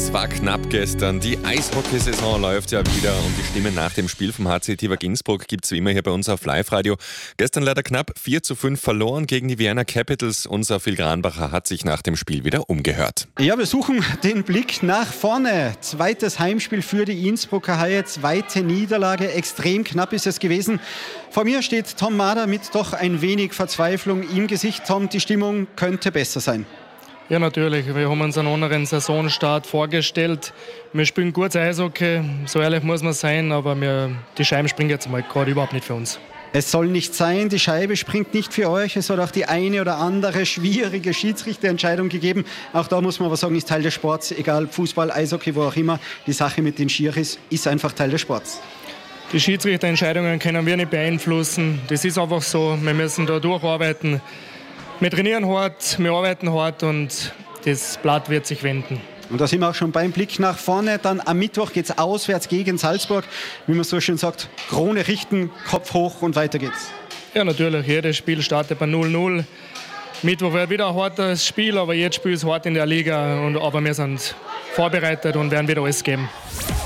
Es war knapp gestern. Die Eishockeysaison läuft ja wieder und die Stimmen nach dem Spiel vom HC Tivak Innsbruck gibt es wie immer hier bei uns auf Live-Radio. Gestern leider knapp 4:5 verloren gegen die Vienna Capitals. Unser Phil Granbacher hat sich nach dem Spiel wieder umgehört. Ja, wir suchen den Blick nach vorne. Zweites Heimspiel für die Innsbrucker Haie, zweite Niederlage. Extrem knapp ist es gewesen. Vor mir steht Tom Mader mit doch ein wenig Verzweiflung im Gesicht. Tom, die Stimmung könnte besser sein. Ja, natürlich. Wir haben uns einen anderen Saisonstart vorgestellt. Wir spielen gutes Eishockey, so ehrlich muss man sein, aber die Scheibe springt jetzt mal gerade überhaupt nicht für uns. Es soll nicht sein, die Scheibe springt nicht für euch. Es hat auch die eine oder andere schwierige Schiedsrichterentscheidung gegeben. Auch da muss man aber sagen, ist Teil des Sports, egal Fußball, Eishockey, wo auch immer. Die Sache mit den Schiris ist einfach Teil des Sports. Die Schiedsrichterentscheidungen können wir nicht beeinflussen. Das ist einfach so, wir müssen da durcharbeiten. Wir trainieren hart, wir arbeiten hart und das Blatt wird sich wenden. Und da sind wir auch schon beim Blick nach vorne. Dann am Mittwoch geht es auswärts gegen Salzburg. Wie man so schön sagt, Krone richten, Kopf hoch und weiter geht's. Ja, natürlich. Jedes Spiel startet bei 0-0. Mittwoch wird wieder ein hartes Spiel, aber jedes Spiel ist hart in der Liga. Aber wir sind vorbereitet und werden wieder alles geben.